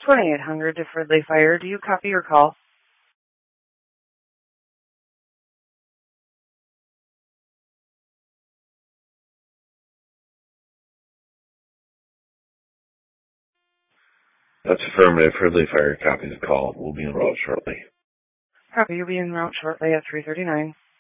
2800 to Fridley Fire. Do you copy your call? That's affirmative. Fridley Fire copies the call. We'll be en route shortly. Copy. You'll be en route shortly at 3:39.